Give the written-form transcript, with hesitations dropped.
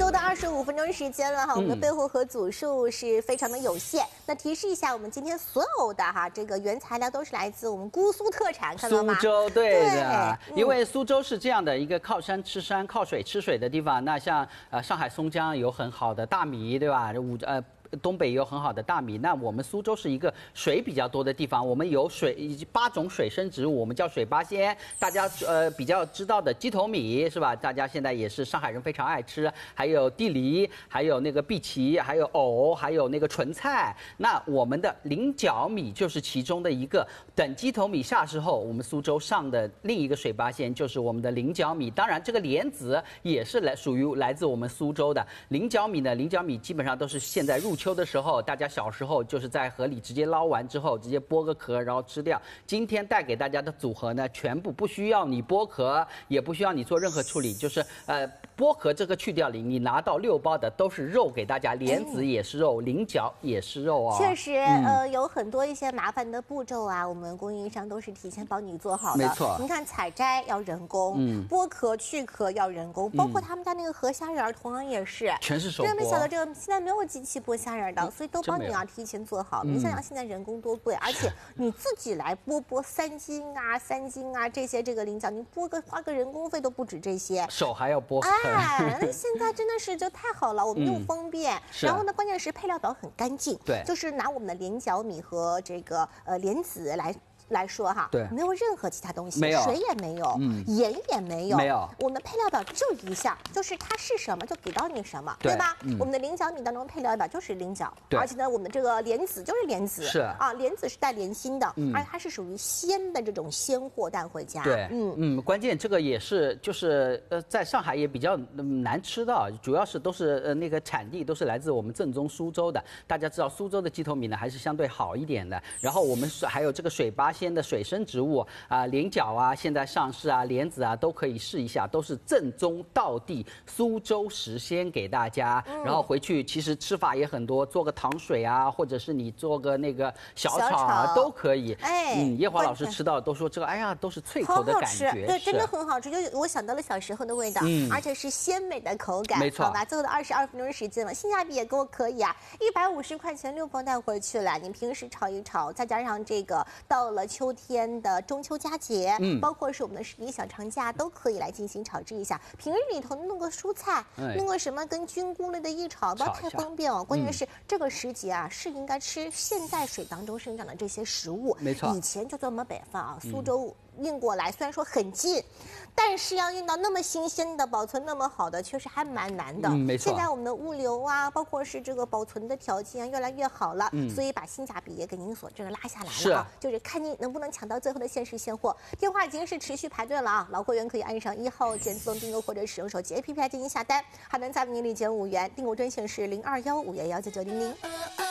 后的25分钟时间了哈，我们的备货盒组数是非常的有限。那提示一下，我们今天所有的这个原材料都是来自我们姑苏特产，看到吗？ 苏州，对的，因为苏州是这样的一个靠山吃山、靠水吃水的地方。那像上海松江有很好的大米，对吧？东北也有很好的大米，那我们苏州是一个水比较多的地方，我们有8种水生植物，我们叫水八仙。大家比较知道的鸡头米是吧？大家现在也是上海人非常爱吃，还有地梨，还有那个碧琪，还有藕，还有那个莼菜。那我们的菱角米就是其中的一个。等鸡头米下市后，我们苏州上的另一个水八仙就是我们的菱角米。当然，这个莲子也是属于来自我们苏州的。菱角米呢，菱角米基本上都是现在入秋的时候，大家小时候就是在河里直接捞完之后，直接剥个壳然后吃掉。今天带给大家的组合呢，全部不需要你剥壳，也不需要你做任何处理，就是剥壳这个去掉你拿到6包的都是肉给大家，莲子也是肉，菱角也是肉啊。 确实，有很多一些麻烦的步骤啊，我们供应商都是提前帮你做好的。 没错， 您看采摘要人工，剥壳去壳要人工，包括他们家那个河虾仁同样也是， 全是手剥。 真没想到这个现在没有机器剥虾仁的，所以都帮你要提前做好。你想想现在人工多贵，而且你自己来剥3斤啊这些这个菱角，你花个人工费都不止这些， 手还要剥。 那现在真的是就太好了，我们又方便，然后呢，关键是配料表很干净， 对， 就是拿我们的菱角米和这个莲子来说哈， 对， 没有任何其他东西， 没有水也没有，盐也没有， 没有。 我们的配料表就一项，就是它是什么就给到你什么，对吧？我们的菱角米当中配料表就是菱角，而且呢，我们的这个莲子就是莲子， 是啊， 莲子是带莲心的，而且它是属于鲜的这种鲜货带回家。 对，关键这个也是就是在上海也比较难吃到，主要是都是那个产地都是来自我们正宗苏州的。大家知道苏州的鸡头米呢还是相对好一点的，然后我们还有这个水八仙的水生植物菱角啊，现在上市啊，莲子啊都可以试一下，都是正宗道地苏州时鲜给大家。然后回去其实吃法也很多，做个糖水啊，或者是你做个那个小炒啊都可以。叶华老师吃到都说这个都是脆口的感觉， 对，真的很好吃，就我想到了小时候的味道，而且是鲜美的口感。 没错， 好吧，最后的22分钟时间了，性价比也够可以啊，150块钱6包带回去了，你平时炒一炒，再加上这个到了秋天的中秋佳节，包括是我们的11小长假，都可以来进行炒制一下。平日里头弄个蔬菜，弄个什么跟菌菇类的一炒，不要太方便哦。关键是这个时节啊，是应该吃现在水当中生长的这些食物。 没错， 以前就在我们北方啊，苏州运过来，虽然说很近，但是要运到那么新鲜的、保存那么好的，确实还蛮难的。 没错。 现在我们的物流啊，包括是这个保存的条件越来越好了，所以把性价比也给您所这个拉下来了啊。就是看您能不能抢到最后的限时现货。电话已经是持续排队了啊，老会员可以按上1号键自动订购或者使用手机 APP 来进行下单，还能再为您立减5元。订购专线是0215119900。